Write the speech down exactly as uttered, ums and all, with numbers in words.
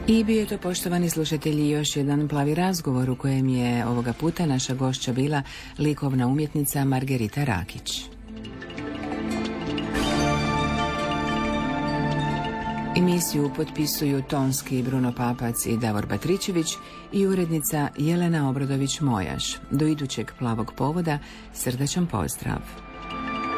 I bio je to, poštovani slušatelji, još jedan plavi razgovor u kojem je ovoga puta naša gošća bila likovna umjetnica Margerita Rakić. Emisiju potpisuju tonski Bruno Papac i Davor Batričević i urednica Jelena Obradović-Mojaš. Do idućeg plavog povoda srdačan pozdrav.